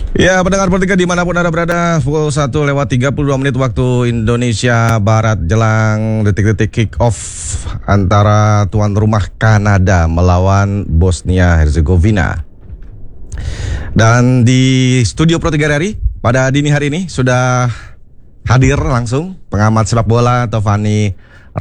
Ya, pendengar politika dimanapun Anda berada, pukul 1:32 waktu Indonesia Barat, jelang detik-detik kick off antara tuan rumah Kanada melawan Bosnia Herzegovina. Dan di studio Pro 3 RRI pada dini hari ini sudah hadir langsung pengamat sepak bola Tovani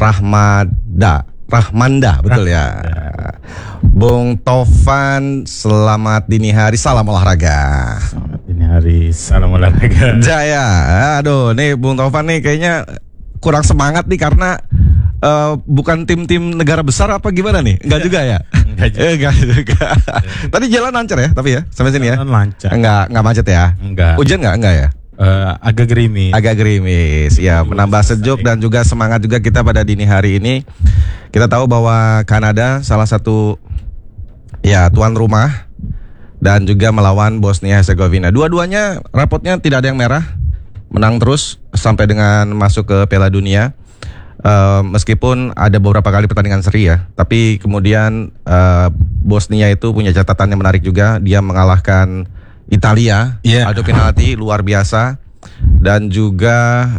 Rahmanda, betul ya. Bung Tovan, selamat dini hari, salam olahraga. Selamat dini hari, salam olahraga. Jaya, aduh, nih Bung Tovan nih kayaknya kurang semangat nih karena bukan tim-tim negara besar apa gimana nih? Enggak juga ya? Enggak juga. Tadi jalan lancar ya, tapi ya sampai sini ya? Jalan lancar. Enggak macet ya? Enggak. Hujan enggak ya? Agak gerimis. Agak gerimis, ya, menambah sejuk dan juga semangat juga kita pada dini hari ini. Kita tahu bahwa Kanada salah satu ya tuan rumah dan juga melawan Bosnia Herzegovina. Dua-duanya rapotnya tidak ada yang merah, menang terus sampai dengan masuk ke Piala Dunia. Meskipun ada beberapa kali pertandingan seri ya, tapi kemudian Bosnia itu punya catatan yang menarik juga. Dia mengalahkan Italia, adu penalti luar biasa, dan juga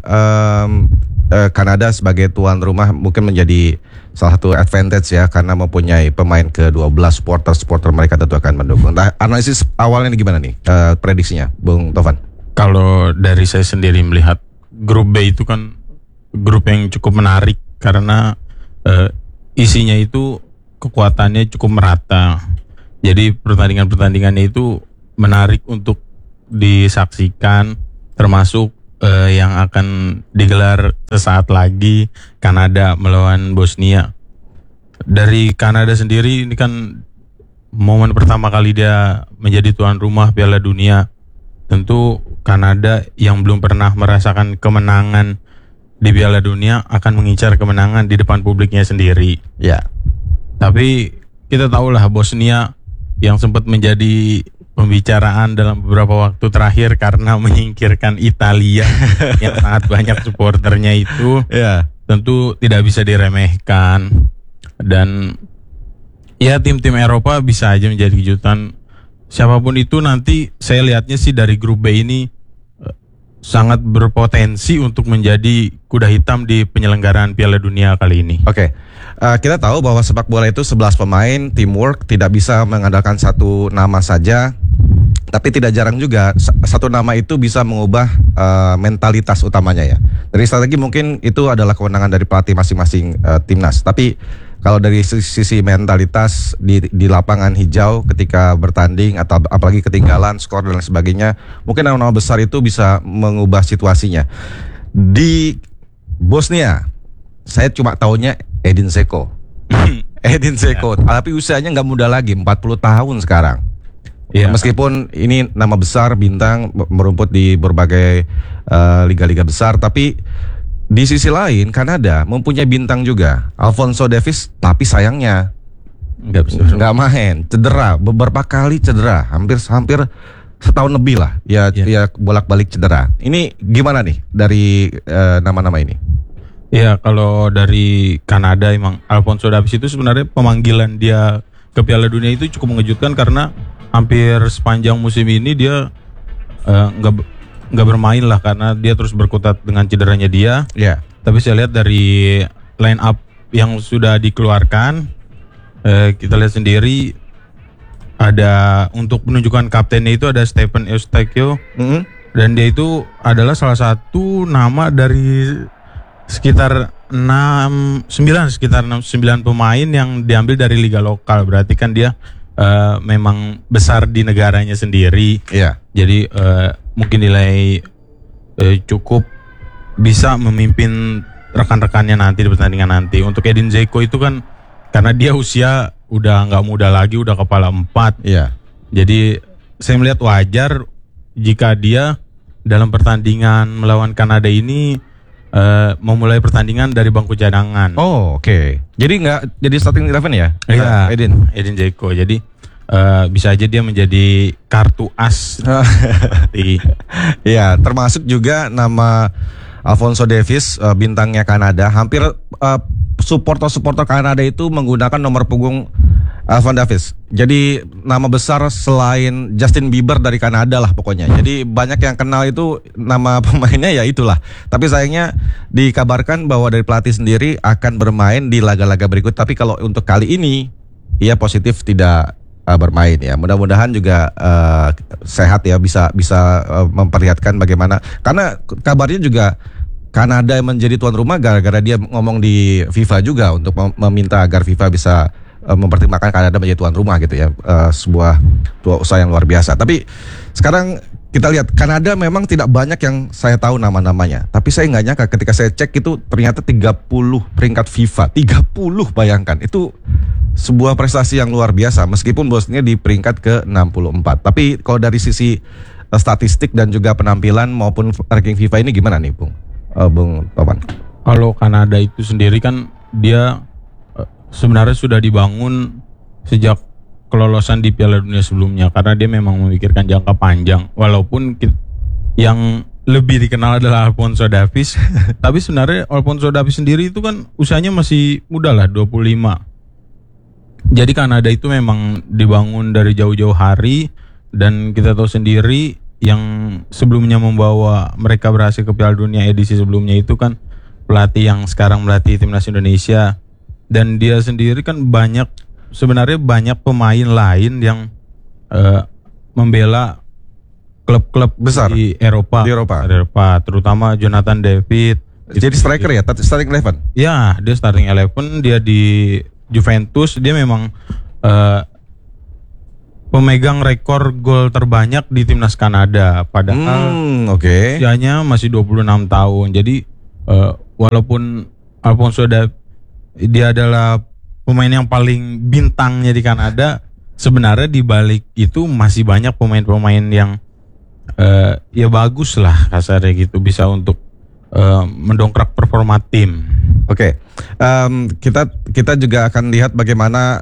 Kanada sebagai tuan rumah mungkin menjadi salah satu advantage ya, karena mempunyai pemain ke-12, supporter mereka tentu akan mendukung. Nah, analisis awalnya gimana nih prediksinya, Bung Tovan? Kalau dari saya sendiri melihat grup B itu kan grup yang cukup menarik karena isinya itu kekuatannya cukup merata. Jadi pertandingannya itu menarik untuk disaksikan, termasuk yang akan digelar sesaat lagi, Kanada melawan Bosnia. Dari Kanada sendiri ini kan momen pertama kali dia menjadi tuan rumah Piala Dunia. Tentu Kanada yang belum pernah merasakan kemenangan di Piala Dunia akan mengincar kemenangan di depan publiknya sendiri. Ya. Tapi kita tahulah Bosnia yang sempat menjadi pembicaraan dalam beberapa waktu terakhir karena menyingkirkan Italia yang sangat banyak supporternya itu, tentu tidak bisa diremehkan. Dan ya tim-tim Eropa bisa aja menjadi kejutan. Siapapun itu nanti saya lihatnya sih dari grup B ini sangat berpotensi untuk menjadi kuda hitam di penyelenggaraan Piala Dunia kali ini. Oke. Kita tahu bahwa sepak bola itu 11 pemain, teamwork, tidak bisa mengandalkan satu nama saja. Tapi tidak jarang juga satu nama itu bisa mengubah mentalitas utamanya ya. Dari strategi mungkin itu adalah kewenangan dari pelatih masing-masing timnas. Tapi kalau dari sisi mentalitas di lapangan hijau ketika bertanding atau apalagi ketinggalan skor dan lain sebagainya, mungkin nama-nama besar itu bisa mengubah situasinya. Di Bosnia, saya cuma tahunya Edin Dzeko. Edin Dzeko, tapi usianya nggak muda lagi, 40 tahun sekarang. Ya, meskipun ini nama besar, bintang, merumput di berbagai liga-liga besar, tapi di sisi lain Kanada mempunyai bintang juga, Alphonso Davies, tapi sayangnya nggak main, cedera, beberapa kali cedera, hampir setahun lebih lah, ya bolak-balik cedera. Ini gimana nih dari nama-nama ini? Ya, kalau dari Kanada emang Alphonso Davies itu sebenarnya pemanggilan dia ke Piala Dunia itu cukup mengejutkan karena hampir sepanjang musim ini dia nggak bermain lah karena dia terus berkutat dengan cederanya dia. Yeah. Tapi saya lihat dari line up yang sudah dikeluarkan, kita lihat sendiri ada untuk menunjukkan kaptennya itu ada Stephen Eustáquio, dan dia itu adalah salah satu nama dari sekitar 9 pemain yang diambil dari liga lokal. Berarti kan dia memang besar di negaranya sendiri. Jadi mungkin nilai cukup bisa memimpin rekan-rekannya nanti di pertandingan nanti. Untuk Edin Dzeko itu kan karena dia usia udah nggak muda lagi, udah kepala 4. Jadi saya melihat wajar jika dia dalam pertandingan melawan Kanada ini memulai pertandingan dari bangku cadangan. Oh, oke. Jadi nggak jadi starting 11 ya? Iya, Edin Dzeko. Jadi bisa aja dia menjadi kartu as. Iya, termasuk juga nama Alphonso Davies, bintangnya Kanada. Hampir supporter Kanada itu menggunakan nomor punggung Alphonso Davies. Jadi nama besar selain Justin Bieber dari Kanada lah pokoknya. Jadi banyak yang kenal itu nama pemainnya ya itulah. Tapi sayangnya dikabarkan bahwa dari pelatih sendiri akan bermain di laga-laga berikut. Tapi kalau untuk kali ini ia positif tidak bermain ya. Mudah-mudahan juga sehat ya, bisa memperlihatkan bagaimana. Karena kabarnya juga Kanada menjadi tuan rumah gara-gara dia ngomong di FIFA juga untuk meminta agar FIFA bisa mempertimbangkan Kanada menjadi tuan rumah gitu ya. Sebuah usaha yang luar biasa. Tapi sekarang kita lihat Kanada memang tidak banyak yang saya tahu nama-namanya. Tapi saya nggak nyangka ketika saya cek itu ternyata 30 peringkat FIFA. 30, bayangkan. Itu sebuah prestasi yang luar biasa meskipun Bosnia di peringkat ke-64. Tapi kalau dari sisi statistik dan juga penampilan maupun ranking FIFA ini gimana nih Bung Topan? Kalau Kanada itu sendiri kan dia sebenarnya sudah dibangun sejak kelolosan di Piala Dunia sebelumnya, karena dia memang memikirkan jangka panjang. Walaupun yang lebih dikenal adalah Alphonso Davies, tapi sebenarnya Alphonso Davies sendiri itu kan usianya masih muda lah, 25. Jadi Kanada itu memang dibangun dari jauh-jauh hari, dan kita tahu sendiri yang sebelumnya membawa mereka berhasil ke Piala Dunia edisi sebelumnya itu kan pelatih yang sekarang melatih timnas Indonesia. Dan dia sendiri kan sebenarnya banyak pemain lain yang membela klub-klub besar di Eropa. Terutama Jonathan David. Jadi striker ya, starting 11? Ya, dia starting 11, dia di Juventus. Dia memang pemegang rekor gol terbanyak di timnas Kanada. Padahal usianya masih 26 tahun. Jadi walaupun Alphonso dia adalah pemain yang paling bintangnya di Kanada, sebenarnya di balik itu masih banyak pemain-pemain yang ya bagus lah kasarnya gitu, bisa untuk mendongkrak performa tim. Kita juga akan lihat bagaimana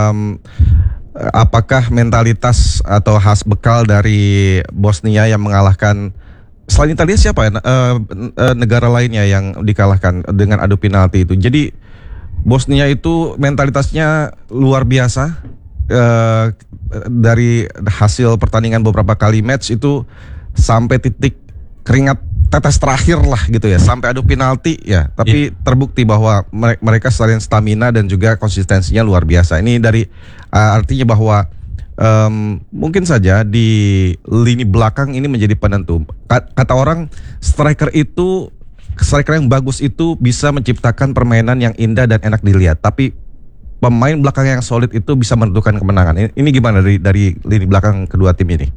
apakah mentalitas atau khas bekal dari Bosnia yang mengalahkan, selain Italia siapa ya negara lainnya yang dikalahkan dengan adu penalti itu. Jadi Bosnia itu mentalitasnya luar biasa. Dari hasil pertandingan beberapa kali match itu sampai titik keringat tetes terakhir lah gitu ya, sampai adu penalti ya. Tapi terbukti bahwa mereka selain stamina dan juga konsistensinya luar biasa. Ini dari artinya bahwa mungkin saja di lini belakang ini menjadi penentu. Kata orang striker yang bagus itu bisa menciptakan permainan yang indah dan enak dilihat, tapi pemain belakang yang solid itu bisa menentukan kemenangan. Ini gimana dari lini belakang kedua tim ini,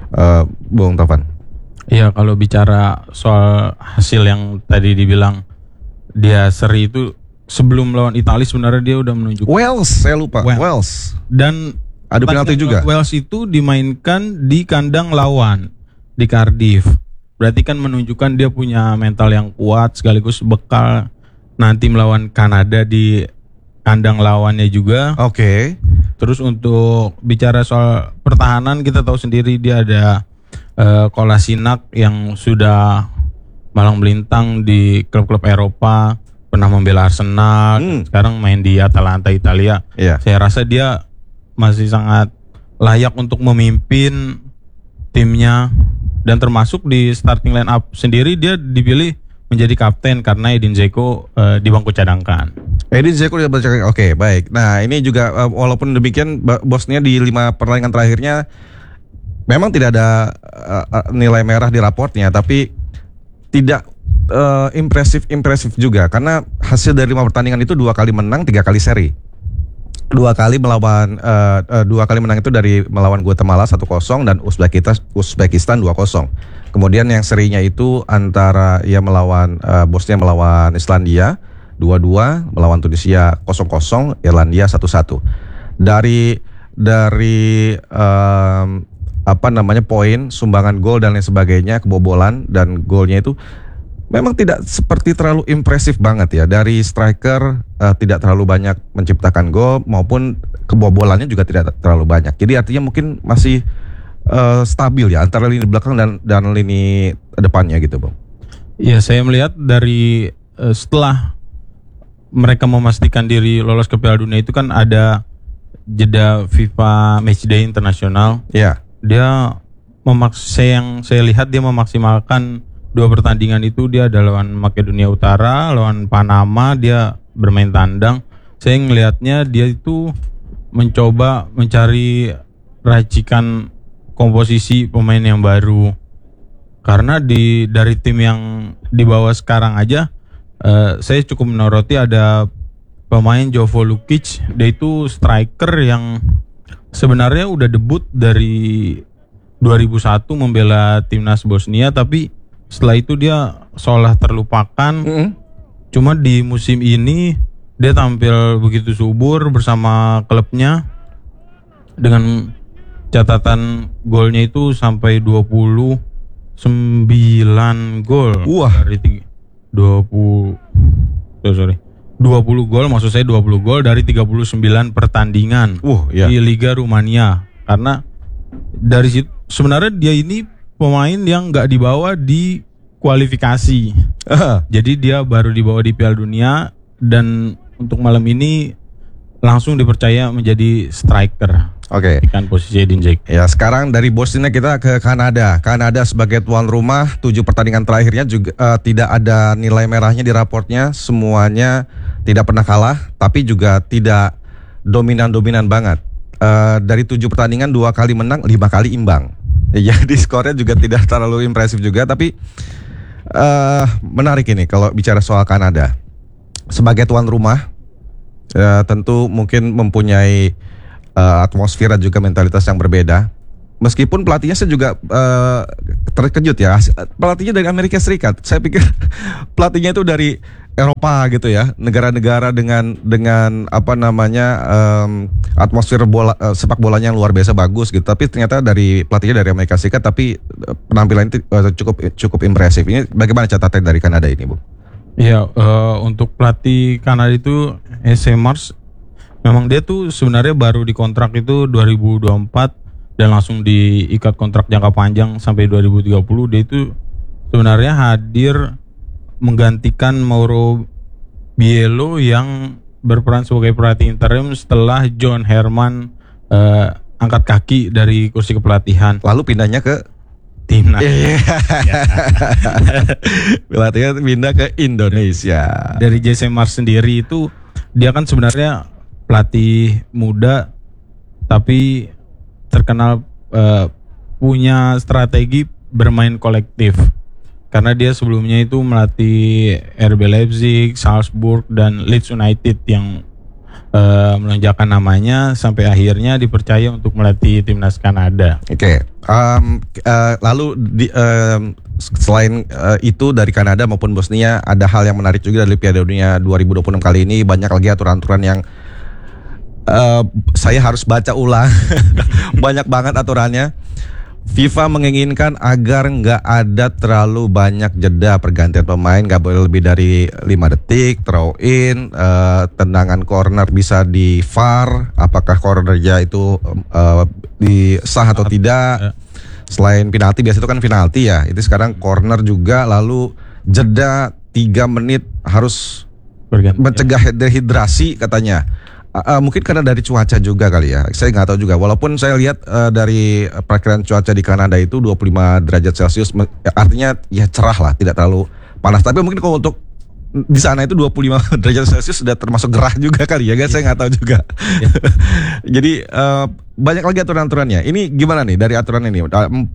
Bung Tovan? Iya, kalau bicara soal hasil yang tadi dibilang dia seri itu, sebelum lawan Italia sebenarnya dia udah menunjukkan Wales, saya lupa. Wales. Dan adu penalti juga. Wales itu dimainkan di kandang lawan di Cardiff. Berarti kan menunjukkan dia punya mental yang kuat sekaligus bekal nanti melawan Kanada di kandang lawannya juga. Terus untuk bicara soal pertahanan, kita tahu sendiri dia ada Kolasinac yang sudah malang melintang di klub-klub Eropa, pernah membela Arsenal, sekarang main di Atalanta Italia. Saya rasa dia masih sangat layak untuk memimpin timnya. Dan termasuk di starting line up sendiri dia dipilih menjadi kapten karena Edin Dzeko di bangku cadangkan. Edin Dzeko di bangku cadangkan. Oke, baik. Nah, ini juga walaupun demikian Bosnia di 5 pertandingan terakhirnya memang tidak ada nilai merah di raportnya, tapi tidak impresif juga karena hasil dari 5 pertandingan itu 2 kali menang, 3 kali seri. 2 kali melawan 2 kali menang itu dari melawan Guatemala 1-0 dan Uzbekistan 2-0. Kemudian yang serinya itu antara melawan Bosnia melawan Islandia 2-2, melawan Tunisia 0-0, Irlandia 1-1. Dari poin, sumbangan gol dan lain sebagainya, kebobolan dan golnya itu memang tidak seperti terlalu impresif banget ya. Dari striker tidak terlalu banyak menciptakan gol maupun kebobolannya juga tidak terlalu banyak. Jadi artinya mungkin masih stabil ya antara lini belakang dan lini depannya gitu, Bang. Ya, saya melihat dari setelah mereka memastikan diri lolos ke Piala Dunia itu kan ada jeda FIFA Matchday Internasional. Ya. Dia yang saya lihat dia memaksimalkan 2 pertandingan itu. Dia ada lawan Makedonia Utara, lawan Panama dia bermain tandang. Saya ngelihatnya dia itu mencoba mencari racikan komposisi pemain yang baru. Karena dari tim yang di bawah sekarang aja saya cukup menyoroti ada pemain Jovo Lukic. Dia itu striker yang sebenarnya udah debut dari 2001 membela timnas Bosnia, tapi setelah itu dia seolah terlupakan. Cuma di musim ini dia tampil begitu subur bersama klubnya dengan catatan golnya itu sampai 29 gol. Wah. Dari 20 gol, maksud saya 20 gol dari 39 pertandingan Iya. di Liga Rumania. Karena dari situ sebenarnya dia ini pemain yang nggak dibawa di kualifikasi. Jadi dia baru dibawa di Piala Dunia dan untuk malam ini langsung dipercaya menjadi striker. Oke. Kan posisi Edin Dzeko. Ya, sekarang dari Bosnia kita ke Kanada. Kanada sebagai tuan rumah 7 pertandingan terakhirnya juga tidak ada nilai merahnya di raportnya. Semuanya tidak pernah kalah, tapi juga tidak dominan-dominan banget. Dari 7 pertandingan 2 kali menang, 5 kali imbang. Jadi skornya juga tidak terlalu impresif juga, tapi menarik ini kalau bicara soal Kanada. Sebagai tuan rumah tentu mungkin mempunyai atmosfer dan juga mentalitas yang berbeda. Meskipun pelatihnya saya juga terkejut ya. Pelatihnya dari Amerika Serikat. Saya pikir pelatihnya itu dari Eropa gitu ya. Negara-negara dengan apa namanya atmosfer sepak bolanya yang luar biasa bagus gitu. Tapi ternyata dari pelatihnya dari Amerika Serikat, tapi penampilan itu cukup impresif. Ini bagaimana catatan dari Kanada ini, Bu? Iya, untuk pelatih Kanada itu Jesse Marsch. Memang dia tuh sebenarnya baru dikontrak itu 2024 dan langsung diikat kontrak jangka panjang sampai 2030. Dia itu sebenarnya hadir menggantikan Mauro Biello yang berperan sebagai pelatih interim setelah John Herman angkat kaki dari kursi kepelatihan. Lalu pindahnya ke timnas. Pelatihnya pindah ke Indonesia. Dari Jesse Marsch sendiri itu dia kan sebenarnya pelatih muda tapi terkenal punya strategi bermain kolektif. Karena dia sebelumnya itu melatih RB Leipzig, Salzburg dan Leeds United yang melonjakkan namanya sampai akhirnya dipercaya untuk melatih timnas Kanada. Oke. Lalu selain itu dari Kanada maupun Bosnia ada hal yang menarik juga dari Piala Dunia 2026 kali ini. Banyak lagi aturan-aturan yang saya harus baca ulang. Banyak banget aturannya. FIFA menginginkan agar nggak ada terlalu banyak jeda pergantian pemain, nggak boleh lebih dari 5 detik, throw in, tendangan corner bisa di VAR, apakah cornernya itu disah atau tidak. Selain penalti, biasa itu kan penalti ya, itu sekarang corner juga, lalu jeda 3 menit harus mencegah dehidrasi katanya. Mungkin karena dari cuaca juga kali ya, saya nggak tahu juga. Walaupun saya lihat dari perakiraan cuaca di Kanada itu 25 derajat Celcius, artinya ya cerah lah, tidak terlalu panas. Tapi mungkin kalau untuk di sana itu 25 derajat Celcius sudah termasuk gerah juga kali ya, guys. Saya nggak tahu juga. Jadi banyak lagi aturan-aturannya. Ini gimana nih dari aturan ini?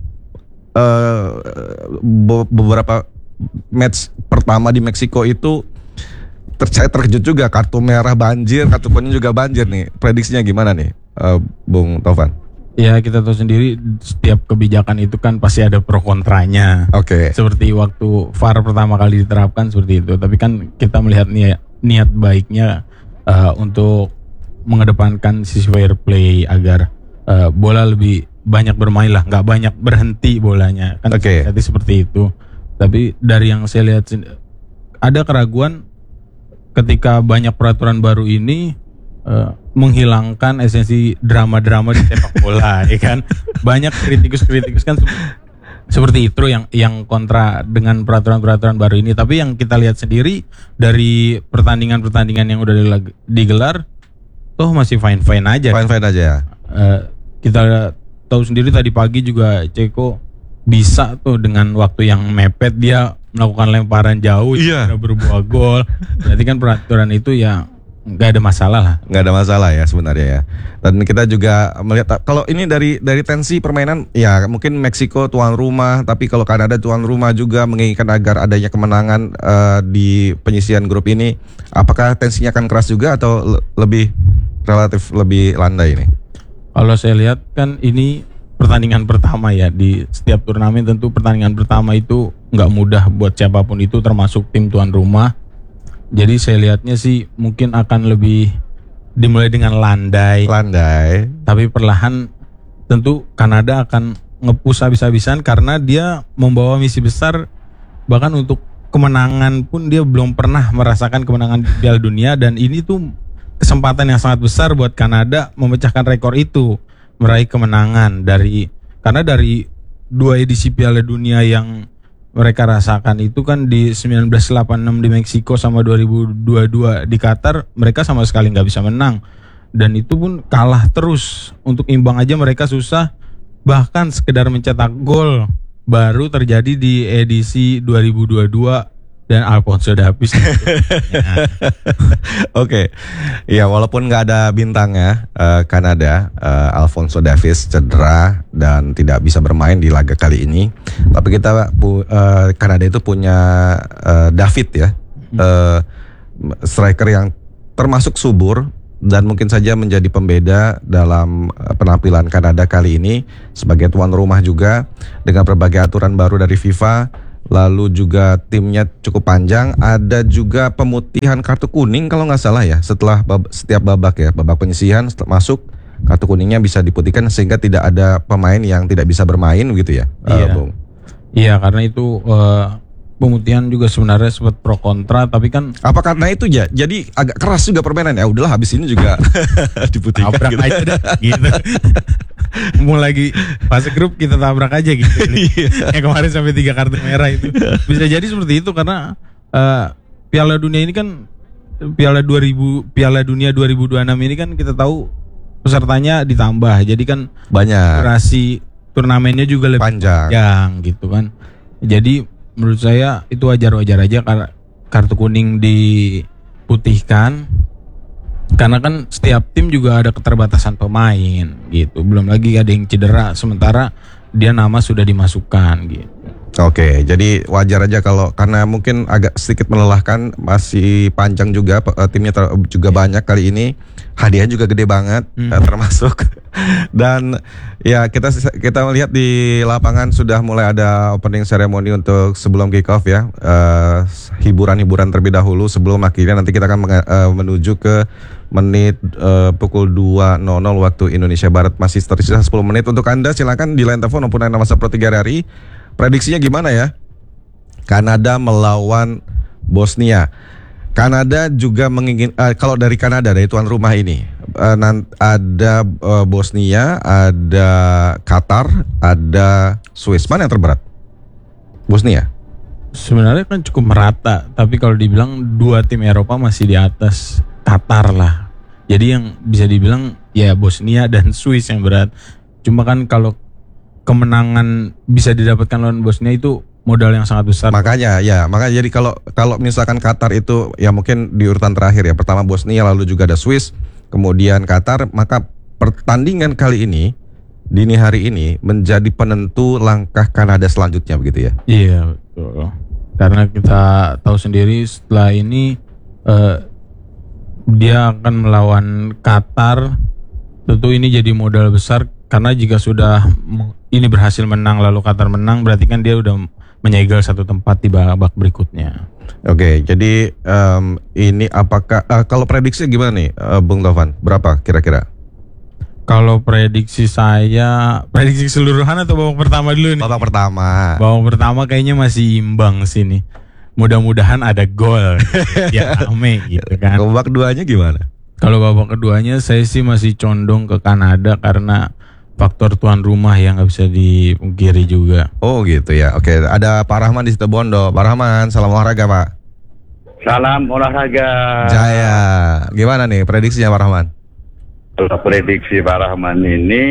Beberapa match pertama di Meksiko itu saya terkejut juga, kartu merah banjir, kartu kuning juga banjir nih. Prediksinya gimana nih, Bung Taufan? Ya, kita tahu sendiri setiap kebijakan itu kan pasti ada pro kontranya. Oke. Seperti waktu VAR pertama kali diterapkan seperti itu. Tapi kan kita melihat niat baiknya untuk mengedepankan sisi fair play agar bola lebih banyak bermain lah, nggak banyak berhenti bolanya. Kan jadi seperti itu. Tapi dari yang saya lihat ada keraguan ketika banyak peraturan baru ini menghilangkan esensi drama-drama di sepak bola, ya kan? Banyak kritikus kan seperti itu yang kontra dengan peraturan-peraturan baru ini. Tapi yang kita lihat sendiri dari pertandingan-pertandingan yang udah digelar, toh masih fine aja. Fine aja ya. Kita tahu sendiri tadi pagi juga Ceko bisa tuh dengan waktu yang mepet dia melakukan lemparan jauh, berbuah gol. Berarti kan peraturan itu ya nggak ada masalah lah. Nggak ada masalah ya sebenarnya ya. Dan kita juga melihat kalau ini dari tensi permainan ya mungkin Meksiko tuan rumah, tapi kalau Kanada tuan rumah juga menginginkan agar adanya kemenangan di penyisihan grup ini. Apakah tensinya akan keras juga atau relatif lebih landai ini? Kalau saya lihat kan ini pertandingan pertama ya, di setiap turnamen tentu pertandingan pertama itu nggak mudah buat siapapun itu termasuk tim tuan rumah. Jadi saya lihatnya sih mungkin akan lebih dimulai dengan landai. Tapi perlahan tentu Kanada akan nge-push habis-habisan karena dia membawa misi besar, bahkan untuk kemenangan pun dia belum pernah merasakan kemenangan di Piala Dunia, dan ini tuh kesempatan yang sangat besar buat Kanada memecahkan rekor itu, meraih kemenangan karena dari 2 edisi Piala Dunia yang mereka rasakan itu kan di 1986 di Meksiko sama 2022 di Qatar, mereka sama sekali nggak bisa menang, dan itu pun kalah terus. Untuk imbang aja mereka susah, bahkan sekedar mencetak gol baru terjadi di edisi 2022 dan Alphonso Davies. Oke. Ya walaupun nggak ada bintangnya Kanada, Alphonso Davies cedera dan tidak bisa bermain di laga kali ini. Tapi kita Kanada itu punya David ya, striker yang termasuk subur dan mungkin saja menjadi pembeda dalam penampilan Kanada kali ini sebagai tuan rumah juga dengan berbagai aturan baru dari FIFA. Lalu juga timnya cukup panjang, ada juga pemutihan kartu kuning kalau nggak salah ya, setelah setiap babak ya, babak penyisihan masuk kartu kuningnya bisa diputihkan sehingga tidak ada pemain yang tidak bisa bermain begitu ya. Bung. Iya, karena itu pemutihan juga sebenarnya sempat pro kontra, tapi kan apa karena itu ya, jadi agak keras juga permainan ya, udahlah habis ini juga diputihkan gitu. Aja dah, gitu. Mau lagi fase grup kita tabrak aja gitu. Yang kemarin sampai 3 kartu merah itu. Bisa jadi seperti itu karena Piala Dunia ini kan Piala Dunia 2026 ini kan kita tahu pesertanya ditambah. Jadi kan banyak. Durasi turnamennya juga lebih panjang gitu kan. Jadi menurut saya itu wajar-wajar aja karena kartu kuning diputihkan. Karena kan setiap tim juga ada keterbatasan pemain gitu. Belum lagi ada yang cedera sementara dia nama sudah dimasukkan gitu. Oke, jadi wajar aja kalau karena mungkin agak sedikit melelahkan, masih panjang juga timnya juga banyak kali ini. Hadiah juga gede banget termasuk. Dan ya kita melihat di lapangan sudah mulai ada opening ceremony untuk sebelum kick off ya. Hiburan-hiburan terlebih dahulu sebelum akhirnya nanti kita akan menuju ke menit pukul 2.00 waktu Indonesia Barat. Masih tersisa 10 menit untuk Anda, silakan di line telepon maupun line WhatsApp Pro 3 RRI. Prediksinya gimana ya? Kanada melawan Bosnia. Kanada juga kalau dari Kanada, dari tuan rumah ini ada Bosnia, ada Qatar, ada Swiss. Mana yang terberat? Bosnia? Sebenarnya kan cukup merata, tapi kalau dibilang 2 tim Eropa masih di atas Qatar lah. Jadi yang bisa dibilang ya Bosnia dan Swiss yang berat. Cuma kan kalau kemenangan bisa didapatkan lawan Bosnia itu modal yang sangat besar. Makanya jadi kalau misalkan Qatar itu ya mungkin di urutan terakhir ya, pertama Bosnia lalu juga ada Swiss, kemudian Qatar, maka pertandingan kali ini dini hari ini menjadi penentu langkah Kanada selanjutnya begitu ya. Iya betul. Karena kita tahu sendiri setelah ini dia akan melawan Qatar. Tentu ini jadi modal besar karena jika sudah ini berhasil menang lalu Qatar menang, berarti kan dia udah menyegel satu tempat di babak berikutnya. Oke, jadi ini apakah kalau prediksi gimana nih Bung Taufan? Berapa kira-kira? Kalau prediksi saya, prediksi keseluruhan atau babak pertama dulu nih? Babak pertama. Babak pertama kayaknya masih imbang sih nih. Mudah-mudahan ada gol. Ya rame gitu kan. Babak keduanya gimana? Kalau babak keduanya saya sih masih condong ke Kanada karena faktor tuan rumah yang nggak bisa dipungkiri juga. Oh gitu ya. Oke, ada Pak Rahman di situ Bondo. Pak Rahman, salam olahraga Pak. Salam olahraga. Jaya. Gimana nih prediksinya Pak Rahman? Kalau prediksi Pak Rahman ini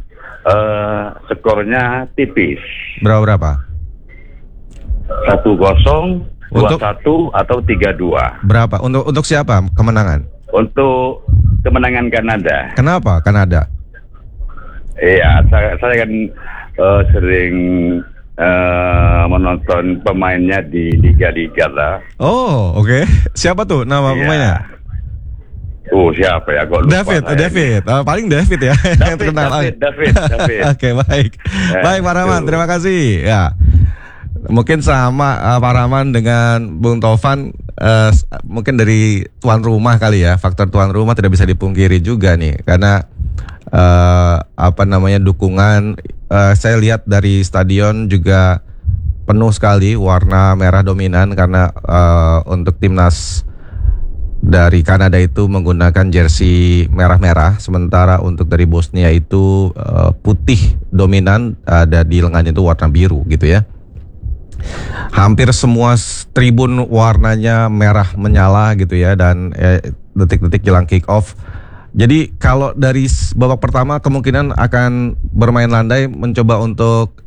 skornya tipis. Berapa? 1-0, 2-1 atau 3-2. Berapa? Untuk siapa kemenangan? Untuk kemenangan Kanada. Kenapa Kanada? Iya, saya kan sering menonton pemainnya di liga-liga lah. Oh, oke. Siapa tuh nama pemainnya? Siapa ya? Kok lupa David. Paling David ya. Yang terkenal. David. Oke, baik. Baik, Pak Rahman, terima kasih. Ya. Mungkin sama Pak Rahman dengan Bung Tovan, mungkin dari tuan rumah kali ya. Faktor tuan rumah tidak bisa dipungkiri juga nih, karena dukungan. Saya lihat dari stadion juga penuh sekali, warna merah dominan karena untuk timnas dari Kanada itu menggunakan jersey merah-merah, sementara untuk dari Bosnia itu putih dominan, ada di lengannya itu warna biru gitu ya. Hampir semua tribun warnanya merah menyala gitu ya, dan detik-detik jelang kick off. Jadi kalau dari babak pertama kemungkinan akan bermain landai, mencoba untuk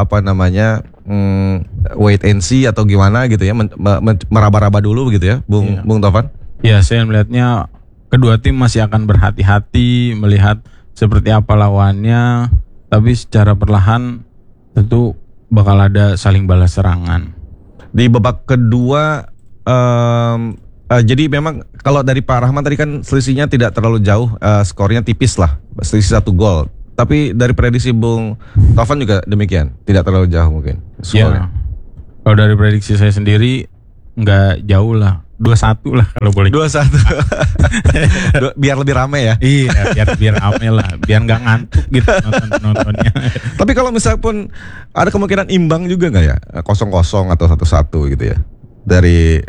wait and see atau gimana gitu ya, meraba-raba dulu gitu ya, Bung Tovan. Ya, saya melihatnya kedua tim masih akan berhati-hati melihat seperti apa lawannya, tapi secara perlahan tentu bakal ada saling balas serangan. Di babak kedua, jadi memang kalau dari Pak Rahman tadi kan selisihnya tidak terlalu jauh, skornya tipis lah, selisih 1 gol. Tapi dari prediksi Bung Tovan juga demikian, tidak terlalu jauh mungkin skornya. Ya, kalau dari prediksi saya sendiri nggak jauh lah, 2-1 lah kalau boleh. 2-1. Biar lebih rame ya. Iya, biar rame lah, biar nggak ngantuk gitu nontonnya. Tapi kalau misalnya pun ada kemungkinan imbang juga nggak ya, 0-0 atau 1-1 gitu ya, dari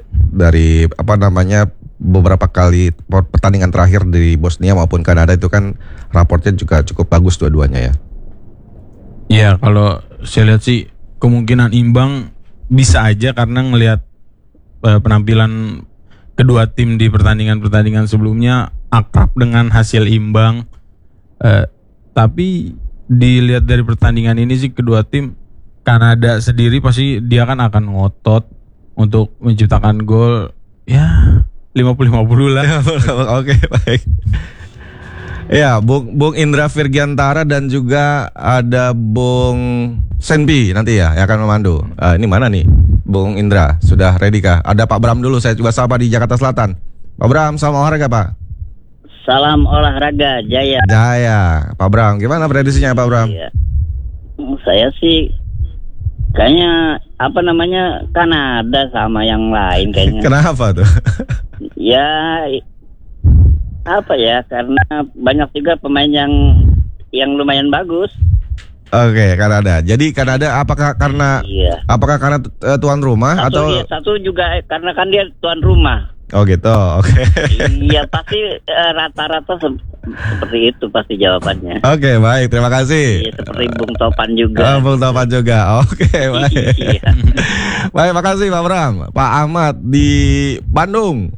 beberapa kali pertandingan terakhir di Bosnia maupun Kanada itu kan raportnya juga cukup bagus dua-duanya ya. Iya, kalau saya lihat sih kemungkinan imbang bisa aja, karena ngelihat penampilan kedua tim di pertandingan sebelumnya akrab dengan hasil imbang. Tapi dilihat dari pertandingan ini sih, kedua tim, Kanada sendiri pasti dia kan akan ngotot untuk menciptakan gol, ya 50-50 lah. Oke, baik. Ya, Bung Indra Virgiantara dan juga ada Bung Senpi nanti ya yang akan memandu. Ini mana nih? Bung Indra, sudah ready kah? Ada Pak Bram dulu, saya juga sapa di Jakarta Selatan. Pak Bram, salam olahraga Pak. Salam olahraga, Jaya. Jaya, Pak Bram, gimana prediksinya Pak Bram? Iya. Saya sih kayaknya Kanada sama yang lain kayaknya. Kenapa tuh? Ya karena banyak juga pemain yang lumayan bagus. Oke, Kanada. Jadi Kanada apakah karena tuan rumah Satu juga karena kan dia tuan rumah. Oh gitu, oke. Iya, pasti rata-rata seperti itu pasti jawabannya. Oke, baik, terima kasih. Iya, seperti Bung Topan juga. Bung Topan juga, oke, baik. Iya. Baik, makasih Pak Bram. Pak Ahmad di Bandung.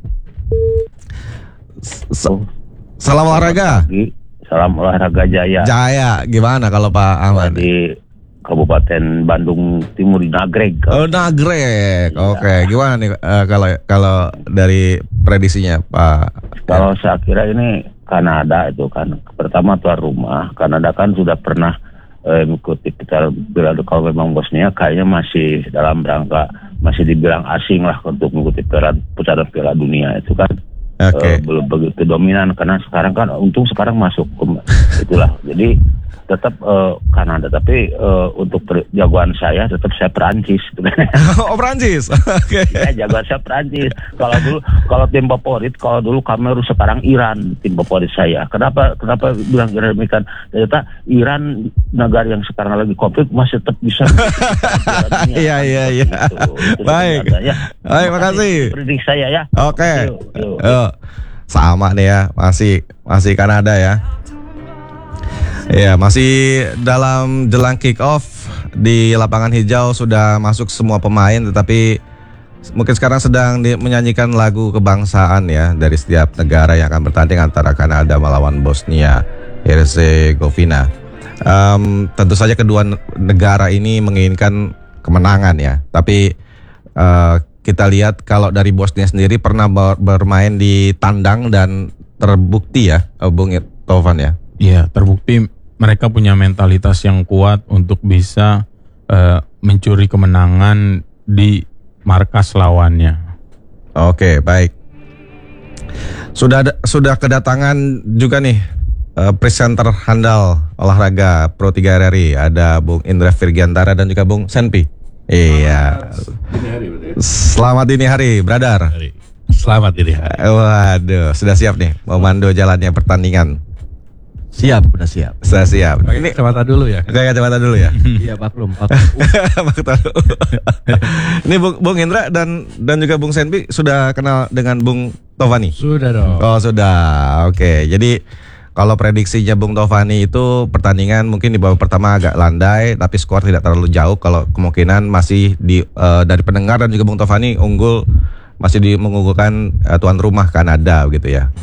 Salam olahraga. Salam olahraga Jaya. Jaya, gimana kalau Pak Ahmad? Di Kabupaten Bandung Timur di Nagreg. Oh, Nagreg. Oke, gimana nih kalau dari prediksinya Pak? Kalau saya kira ini Kanada itu kan pertama tuan rumah. Kanada kan sudah pernah mengikuti kita kalau memang Bosnia kayaknya masih dalam rangka masih dibilang asing lah untuk mengikuti putaran Piala Dunia itu kan. Belum begitu dominan karena sekarang kan untung sekarang masuk itulah. Jadi tetap Kanada, tapi untuk jagoan saya tetap saya Perancis. Oh, Perancis. Oke. Ya, jagoan saya Perancis. Kalau tim favorit, kalau dulu Kamerun, sekarang Iran tim favorit saya. Kenapa bilang demikian? Ternyata Iran, negara yang sekarang lagi konflik, masih tetap bisa. Iya. Baik. Baik, makasih. Prediksi saya ya. Oke. Sama nih ya, masih Kanada ya. Ya, masih dalam jelang kick off di lapangan hijau sudah masuk semua pemain, tetapi mungkin sekarang sedang menyanyikan lagu kebangsaan ya dari setiap negara yang akan bertanding antara Kanada melawan Bosnia Herzegovina. Tentu saja kedua negara ini menginginkan kemenangan ya. Tapi kita lihat kalau dari Bosnia sendiri pernah bermain di tandang dan terbukti ya, Bung Tovan ya. Iya, terbukti mereka punya mentalitas yang kuat untuk bisa mencuri kemenangan di markas lawannya. Oke, baik. Sudah kedatangan juga nih presenter handal olahraga Pro 3 RRI, ada Bung Indra Virgiantara dan juga Bung Senpi. Iya. Selamat dini hari, brother. Selamat dini hari. Waduh, sudah siap nih mau mandu jalannya pertandingan. Siap, udah siap. Sudah siap. Pakai kacamata dulu ya. Pakai kacamata dulu ya. Iya, maklum. Ini Bung Indra dan juga Bung Senpi sudah kenal dengan Bung Tovani? Sudah dong. Oh, sudah. Oke. Jadi kalau prediksinya Bung Tovani itu pertandingan mungkin di babak pertama agak landai, tapi skor tidak terlalu jauh. Kalau kemungkinan masih dari pendengar dan juga Bung Tovani mengunggulkan tuan rumah Kanada begitu ya.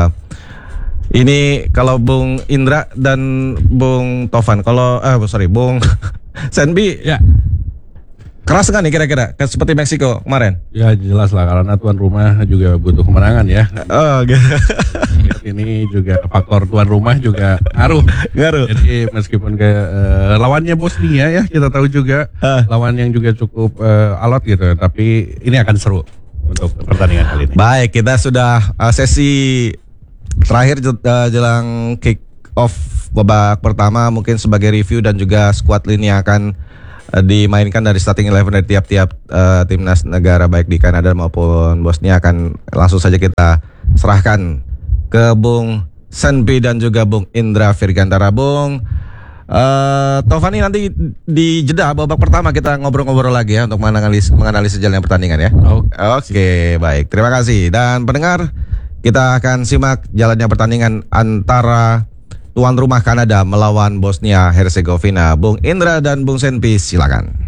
Ini kalau Bung Indra dan Bung Tovan, Bung Senpi, Ya. keras nggak nih kira-kira? Seperti Meksiko kemarin? Ya jelas lah, karena tuan rumah juga butuh kemenangan ya. Oh, gitu. Ini juga faktor tuan rumah juga ngaruh. Jadi meskipun lawannya Bosnia ya, kita tahu juga lawan yang juga cukup alot gitu, tapi ini akan seru untuk pertandingan kali ini. Baik, kita sudah sesi terakhir jelang kick off babak pertama, mungkin sebagai review dan juga squad lini yang akan dimainkan dari starting 11 dari tiap-tiap timnas negara baik di Kanada maupun Bosnia akan langsung saja kita serahkan ke Bung Senpi dan juga Bung Indra Virgantara. Bung Tovani, nanti di jeda babak pertama kita ngobrol-ngobrol lagi ya untuk menganalisis jalannya pertandingan ya. Oke, baik. Terima kasih. Dan pendengar, kita akan simak jalannya pertandingan antara tuan rumah Kanada melawan Bosnia Herzegovina. Bung Indra dan Bung Senpi, silakan.